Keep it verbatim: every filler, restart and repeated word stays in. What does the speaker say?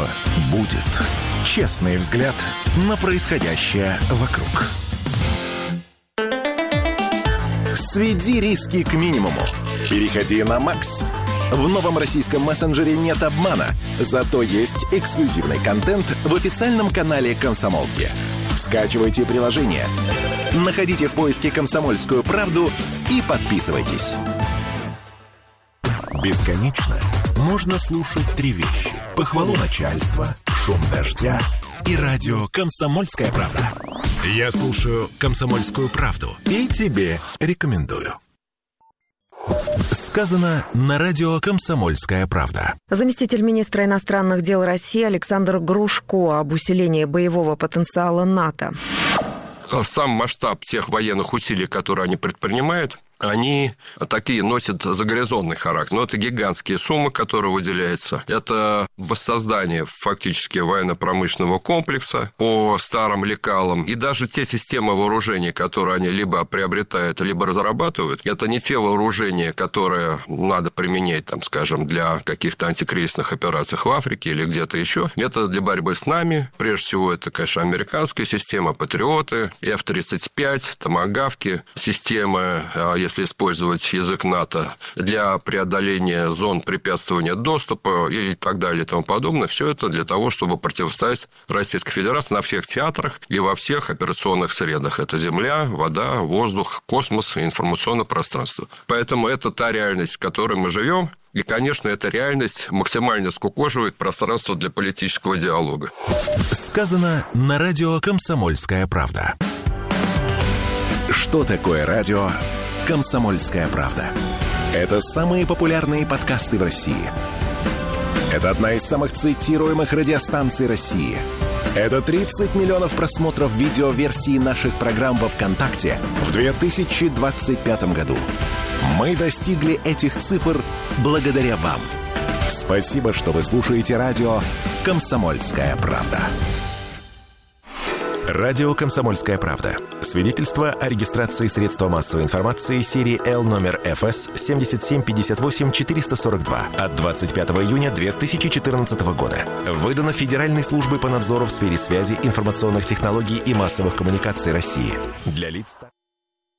будет. Честный взгляд на происходящее вокруг. Сведи риски к минимуму. Переходи на Макс. В новом российском мессенджере нет обмана, зато есть эксклюзивный контент в официальном канале «Комсомолки». Скачивайте приложение, находите в поиске «Комсомольскую правду» и подписывайтесь. Бесконечно можно слушать три вещи: похвалу начальства, шум дождя и радио «Комсомольская правда». Я слушаю «Комсомольскую правду» и тебе рекомендую. Сказано на радио «Комсомольская правда». Заместитель министра иностранных дел России Александр Грушко об усилении боевого потенциала НАТО. Сам масштаб тех военных усилий, которые они предпринимают, они такие носят загоризонтный характер. Но это гигантские суммы, которые выделяются. Это воссоздание фактически военно-промышленного комплекса по старым лекалам. И даже те системы вооружений, которые они либо приобретают, либо разрабатывают, это не те вооружения, которые надо применять, там, скажем, для каких-то антикризисных операций в Африке или где-то еще. Это для борьбы с нами. Прежде всего, это, конечно, американская система, Патриоты, эф тридцать пять, томагавки, системы, если использовать язык НАТО, для преодоления зон препятствования доступа и так далее и тому подобное. Все это для того, чтобы противостоять Российской Федерации на всех театрах и во всех операционных средах. Это земля, вода, воздух, космос и информационное пространство. Поэтому это та реальность, в которой мы живем. И, конечно, эта реальность максимально скукоживает пространство для политического диалога. Сказано на радио «Комсомольская правда». Что такое радио «Комсомольская правда»? Это самые популярные подкасты в России. Это одна из самых цитируемых радиостанций России. Это тридцать миллионов просмотров видеоверсии наших программ во ВКонтакте в две тысячи двадцать пятом году. Мы достигли этих цифр благодаря вам. Спасибо, что вы слушаете радио «Комсомольская правда». Радио «Комсомольская правда». Свидетельство о регистрации средства массовой информации серии Л номер эф эс семь семь пять восемь четыре сорок два от двадцать пятого июня две тысячи четырнадцатого года. Выдано Федеральной службой по надзору в сфере связи, информационных технологий и массовых коммуникаций России. Для лиц...